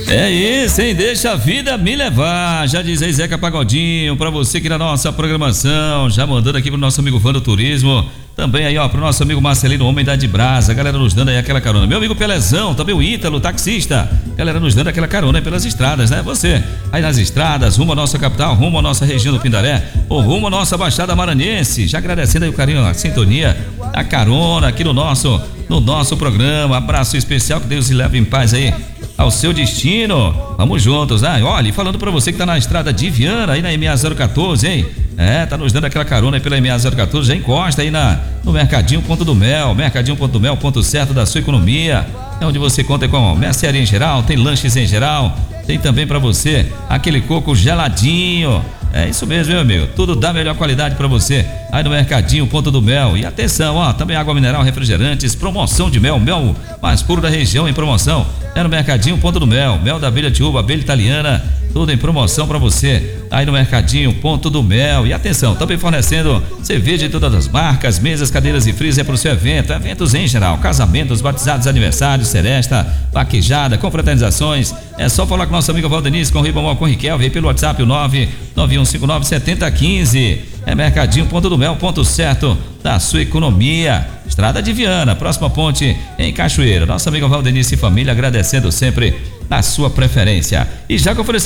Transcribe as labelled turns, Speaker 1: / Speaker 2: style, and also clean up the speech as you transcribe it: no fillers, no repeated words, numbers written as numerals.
Speaker 1: É isso, hein? Deixa a vida me levar. Já diz aí Zeca Pagodinho, pra você que na nossa programação, já mandando aqui pro nosso amigo Fã do Turismo, também aí ó, pro nosso amigo Marcelino, Homem da de Brasa, a galera nos dando aí aquela carona. Meu amigo Pelezão, também o Ítalo, taxista, galera nos dando aquela carona aí pelas estradas, né? Você aí nas estradas, rumo à nossa capital, rumo à nossa região do Pindaré, ou rumo à nossa Baixada Maranhense, já agradecendo aí o carinho, a sintonia, a carona aqui no nosso programa. Abraço especial, que Deus te leve em paz aí ao seu destino. Vamos juntos, né? Olha, falando pra você que tá na estrada de Viana, aí na MA 014, hein? Tá nos dando aquela carona aí pela MA 014, já encosta aí no Mercadinho Ponto do Mel, ponto certo da sua economia, é onde você conta com mercearia em geral, tem lanches em geral, tem também pra você aquele coco geladinho. É isso mesmo, meu amigo. Tudo da melhor qualidade pra você aí no Mercadinho Ponto do Mel. E atenção, ó, também água mineral, refrigerantes, promoção de mel mais puro da região em promoção. É no Mercadinho Ponto do Mel, mel da abelha de uva, abelha italiana, tudo em promoção pra você aí no Mercadinho Ponto do Mel. E atenção, também fornecendo cerveja de todas as marcas, mesas, cadeiras e freezer para o seu evento, eventos em geral, casamentos, batizados, aniversários, seresta, vaquejada, confraternizações. É só falar com nosso amigo Valdenice, com o Ribamol, com o Riquel, vem pelo WhatsApp o 991597015. É Mercadinho Ponto do Mel, ponto certo da sua economia. Estrada de Viana, próxima ponte em Cachoeira. Nosso amigo Valdenice e família agradecendo sempre a sua preferência. E já que eu falei